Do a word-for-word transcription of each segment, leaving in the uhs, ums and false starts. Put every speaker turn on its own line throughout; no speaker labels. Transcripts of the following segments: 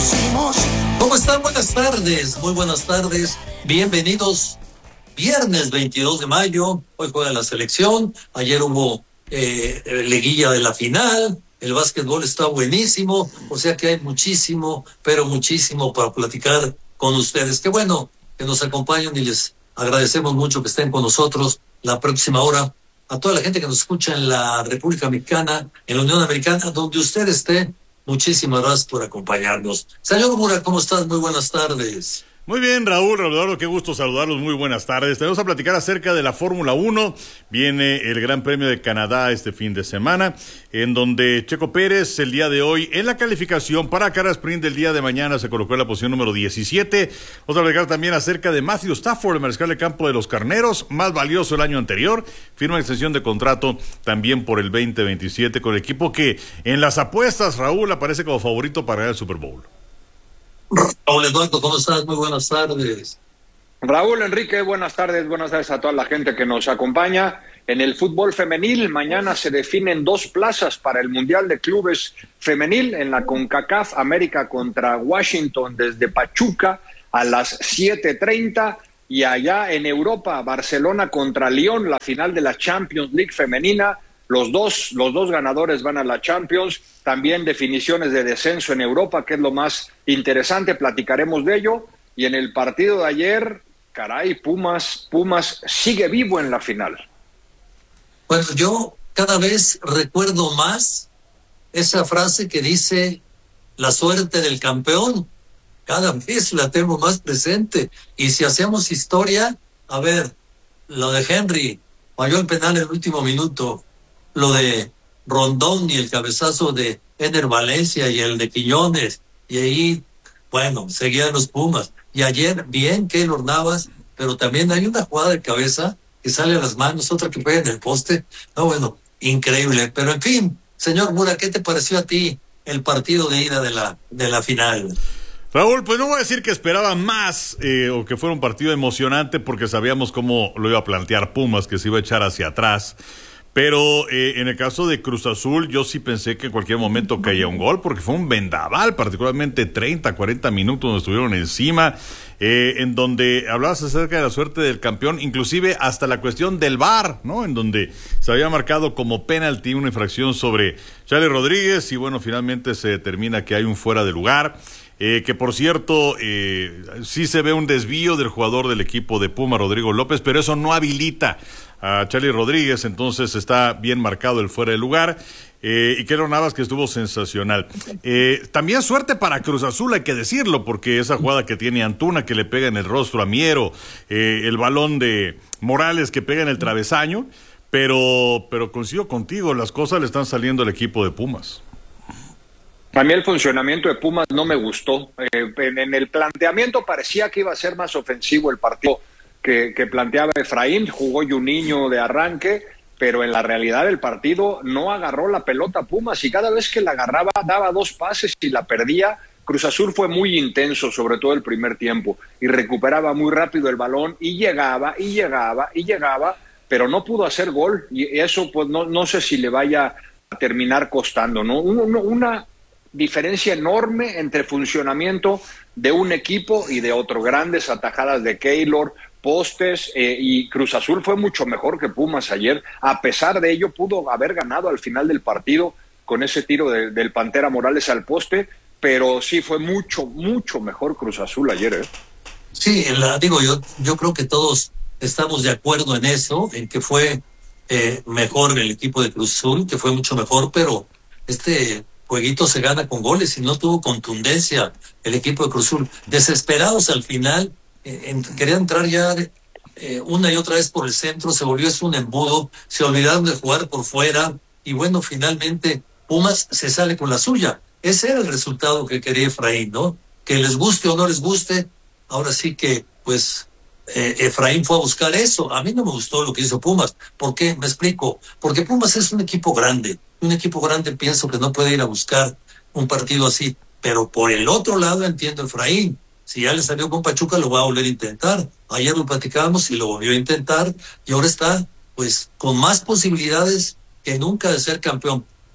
¿Cómo están? Buenas tardes, muy buenas tardes. Bienvenidos. Viernes veintidós de mayo, hoy juega la selección. Ayer hubo eh, liguilla de la final. El básquetbol está buenísimo, o sea que hay muchísimo, pero muchísimo para platicar con ustedes. Qué bueno que nos acompañen y les agradecemos mucho que estén con nosotros la próxima hora. A toda la gente que nos escucha en la República Mexicana, en la Unión Americana, donde usted esté, muchísimas gracias por acompañarnos. Señor Mura, ¿cómo estás? Muy buenas tardes.
Muy bien, Raúl, Raúl, qué gusto saludarlos, muy buenas tardes. Tenemos a platicar acerca de la Fórmula uno. Viene el Gran Premio de Canadá este fin de semana, en donde Checo Pérez el día de hoy en la calificación para cara sprint del día de mañana se colocó en la posición número diecisiete. Vamos a platicar también acerca de Matthew Stafford, el mariscal de campo de los Carneros, más valioso el año anterior. Firma extensión de contrato también por el veinte veintisiete con el equipo que en las apuestas, Raúl, aparece como favorito para ganar el Super Bowl.
Raúl Eduardo, ¿cómo estás? Muy buenas tardes.
Raúl, Enrique, buenas tardes, buenas tardes a toda la gente que nos acompaña. En el fútbol femenil, mañana se definen dos plazas para el Mundial de Clubes Femenil en la CONCACAF, América contra Washington desde Pachuca a las siete treinta, y allá en Europa, Barcelona contra Lyon, la final de la Champions League femenina. Los dos, los dos ganadores van a la Champions. También definiciones de descenso en Europa, que es lo más interesante, platicaremos de ello. Y en el partido de ayer, caray, Pumas, Pumas sigue vivo en la final.
Bueno, yo cada vez recuerdo más esa frase que dice la suerte del campeón. Cada vez la tengo más presente. Y si hacemos historia, a ver, lo de Henry, falló el penal en el último minuto. Lo de Rondón y el cabezazo de Ener Valencia y el de Quiñones, y ahí, bueno, seguían los Pumas. Y ayer, bien Keylor Navas, pero también hay una jugada de cabeza que sale a las manos, otra que pega en el poste. No, bueno, increíble. Pero en fin, señor Mura, ¿qué te pareció a ti el partido de ida de la, de la final?
Raúl, pues no voy a decir que esperaba más eh, o que fuera un partido emocionante, porque sabíamos cómo lo iba a plantear Pumas, que se iba a echar hacia atrás. Pero eh, en el caso de Cruz Azul, yo sí pensé que en cualquier momento caía un gol, porque fue un vendaval, particularmente treinta, cuarenta minutos donde estuvieron encima, eh, en donde hablabas acerca de la suerte del campeón, inclusive hasta la cuestión del V A R, ¿no? En donde se había marcado como penalti una infracción sobre Charlie Rodríguez, y bueno, finalmente se determina que hay un fuera de lugar. Eh, que por cierto, eh, sí se ve un desvío del jugador del equipo de Puma, Rodrigo López, pero eso no habilita a Charlie Rodríguez, entonces está bien marcado el fuera de lugar. Eh, y Keylor Navas, que estuvo sensacional. Eh, también suerte para Cruz Azul, hay que decirlo, porque esa jugada que tiene Antuna, que le pega en el rostro a Miero, eh, el balón de Morales que pega en el travesaño, pero, pero coincido contigo, las cosas le están saliendo al equipo de Pumas.
A mí el funcionamiento de Pumas no me gustó. Eh, en, en el planteamiento parecía que iba a ser más ofensivo el partido que, que planteaba Efraín. Jugó Juninho de arranque, pero en la realidad el partido no agarró la pelota Pumas, y cada vez que la agarraba daba dos pases y la perdía. Cruz Azul fue muy intenso, sobre todo el primer tiempo, y recuperaba muy rápido el balón y llegaba y llegaba y llegaba, pero no pudo hacer gol, y eso pues no, no sé si le vaya a terminar costando, ¿no? Una, una diferencia enorme entre funcionamiento de un equipo y de otro. Grandes atajadas de Keylor, postes, eh, y Cruz Azul fue mucho mejor que Pumas ayer. A pesar de ello, pudo haber ganado al final del partido con ese tiro de, del Pantera Morales al poste, pero sí fue mucho, mucho mejor Cruz Azul ayer, ¿eh?
Sí, la, digo, yo, yo creo que todos estamos de acuerdo en eso, en que fue eh, mejor el equipo de Cruz Azul, que fue mucho mejor, pero este jueguito se gana con goles y no tuvo contundencia el equipo de Cruz Azul. Desesperados al final, eh, en, querían entrar ya eh, una y otra vez por el centro, se volvió eso un embudo, se olvidaron de jugar por fuera, y bueno, finalmente Pumas se sale con la suya. Ese era el resultado que quería Efraín, ¿no? Que les guste o no les guste, ahora sí que, pues, eh, Efraín fue a buscar eso. A mí no me gustó lo que hizo Pumas. ¿Por qué? Me explico. Porque Pumas es un equipo grande. Un equipo grande pienso que no puede ir a buscar un partido así. Pero por el otro lado entiendo a Efraín. Si ya le salió con Pachuca, lo va a volver a intentar. Ayer lo platicábamos y lo volvió a intentar. Y ahora está, pues, con más posibilidades que nunca de ser campeón.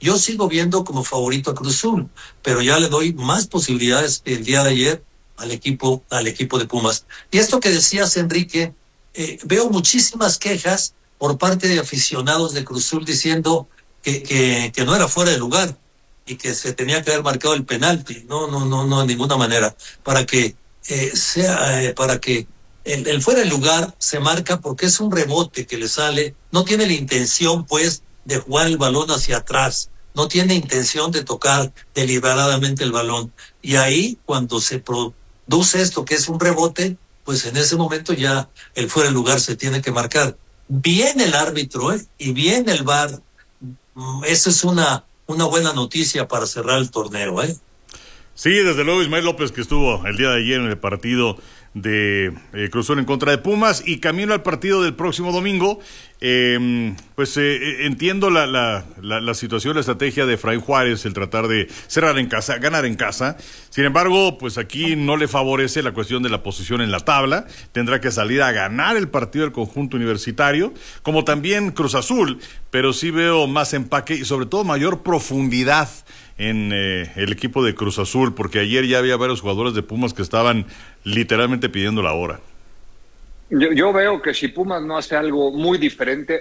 Yo sigo viendo como favorito a Cruz Azul, pero ya le doy más posibilidades que el día de ayer al equipo, al equipo de Pumas. Y esto que decías, Enrique, eh, veo muchísimas quejas por parte de aficionados de Cruz Azul diciendo que, que, que no era fuera de lugar y que se tenía que haber marcado el penalti. No, no, no, no, de ninguna manera. Para que eh, sea, eh, para que el, el fuera de lugar se marca porque es un rebote que le sale, no tiene la intención, pues, de jugar el balón hacia atrás, no tiene intención de tocar deliberadamente el balón. Y ahí, cuando se produce esto, que es un rebote, pues en ese momento ya el fuera de lugar se tiene que marcar. Bien el árbitro, ¿eh? Y bien el V A R. Esa es una, una buena noticia para cerrar el torneo, ¿eh?
Sí, desde luego Ismael López, que estuvo el día de ayer en el partido de eh, Cruz Azul en contra de Pumas, y camino al partido del próximo domingo. Eh, pues eh, entiendo la, la, la, la situación, la estrategia de Efraín Juárez, el tratar de cerrar en casa, ganar en casa. Sin embargo, pues aquí no le favorece la cuestión de la posición en la tabla. Tendrá que salir a ganar el partido del conjunto universitario, como también Cruz Azul, pero sí veo más empaque y sobre todo mayor profundidad en eh, el equipo de Cruz Azul, porque ayer ya había varios jugadores de Pumas que estaban literalmente pidiendo la hora.
Yo, yo veo que si Pumas no hace algo muy diferente,